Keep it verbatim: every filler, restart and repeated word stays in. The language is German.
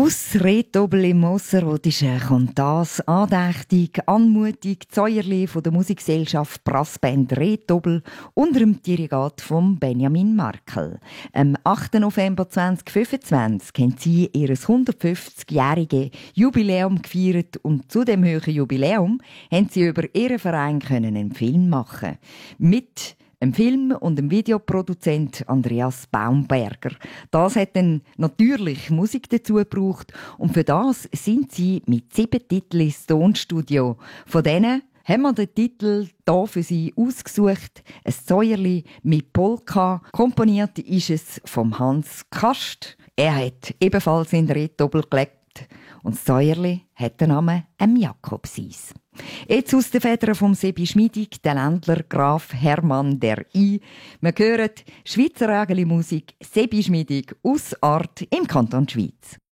Aus Rehdobbel im Mosserotischen kommt das andächtig, anmutig Zäuerli von der Musikgesellschaft Brassband Rehdobbel unter dem Dirigat von Benjamin Markel. Am achten November zweitausendfünfundzwanzig haben sie ihr hundertfünfzigjähriges Jubiläum gefeiert und zu dem hohen Jubiläum haben sie über ihren Verein einen Film machen. Mit Ein Film- und ein Videoproduzent Andreas Baumberger. Das hat dann natürlich Musik dazu gebraucht und für das sind sie mit sieben Titeln ins Tonstudio. Von denen haben wir den Titel hier für sie ausgesucht. Ein Säuerli mit Polka. Komponiert ist es vom Hans Kast. Er hat ebenfalls in Rehdobbel gelebt. Und das Säuerli hat den Namen M. Jakobsis. Jetzt aus den Federn vom Sebi Schmiedig, der Ländler Graf Hermann der I. Wir hören Schweizer Rägeli-Musik Sebi Schmiedig aus Art im Kanton Schweiz.